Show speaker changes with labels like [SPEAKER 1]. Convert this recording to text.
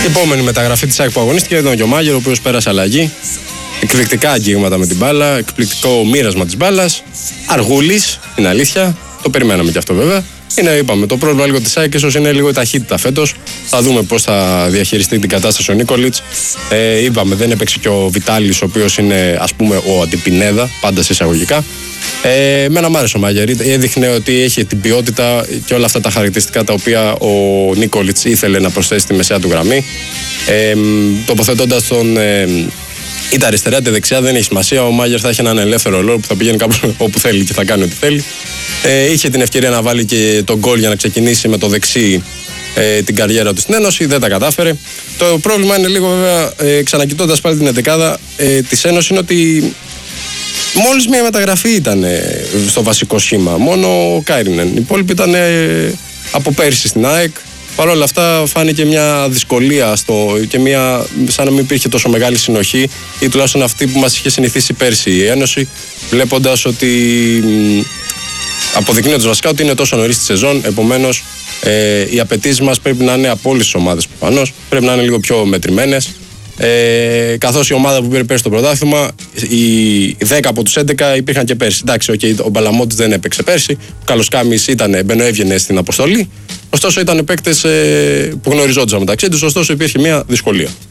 [SPEAKER 1] Η επόμενη μεταγραφή της ΑΕΚ που αγωνίστηκε ήταν και ο Μάγερ, ο οποίος πέρασε αλλαγή. Εκπληκτικά αγγίγματα με την μπάλα, εκπληκτικό μοίρασμα της μπάλας. Αργούλης, είναι αλήθεια. Το περιμέναμε κι αυτό βέβαια. Είπαμε, το πρόβλημα λίγο της ΑΕΚ ίσως είναι λίγο η ταχύτητα φέτος. Θα δούμε πώς θα διαχειριστεί την κατάσταση ο Νίκολιτς. Είπαμε, δεν έπαιξε και ο Βιτάλης, ο οποίος είναι ας πούμε ο αντιπινέδα, πάντα σε εισαγωγικά. Εμένα μου άρεσε ο Μάγερ. Έδειχνε ότι έχει την ποιότητα και όλα αυτά τα χαρακτηριστικά τα οποία ο Νίκολιτς ήθελε να προσθέσει στη μεσαία του γραμμή. Τοποθετώντας τον είτε αριστερά είτε δεξιά, δεν έχει σημασία. Ο Μάγερ θα έχει έναν ελεύθερο ρόλο που θα πηγαίνει κάπου όπου θέλει και θα κάνει ό,τι θέλει. Είχε την ευκαιρία να βάλει και τον γκολ για να ξεκινήσει με το δεξί την καριέρα του στην Ένωση, δεν τα κατάφερε. Το πρόβλημα είναι λίγο βέβαια, ξανακοιτώντας πάλι την εντεκάδα της Ένωσης, είναι ότι μόλις μία μεταγραφή ήταν στο βασικό σχήμα. Μόνο ο Κάιρινεν. Οι υπόλοιποι ήταν από πέρσι στην ΑΕΚ. Παρ' όλα αυτά φάνηκε μια δυσκολία και σαν να μην υπήρχε τόσο μεγάλη συνοχή, ή τουλάχιστον αυτή που μας είχε συνηθίσει πέρσι η Ένωση, βλέποντας ότι αποδεικνύοντας βασικά ότι είναι τόσο νωρίς τη σεζόν. Επομένως οι απαιτήσεις μας πρέπει να είναι από όλες τις ομάδες προφανώς, πρέπει να είναι λίγο πιο μετρημένες. Καθώς η ομάδα που πήρε πέρσι το πρωτάθλημα, οι 10 από τους 11 υπήρχαν και πέρσι. Εντάξει, ο Μπαλαμότης δεν έπαιξε πέρσι, ο Καλοσκάμης μπαινοέβγαινε στην αποστολή. Ωστόσο ήταν παίκτες που γνωριζόντουσαν μεταξύ τους, ωστόσο υπήρχε μια δυσκολία.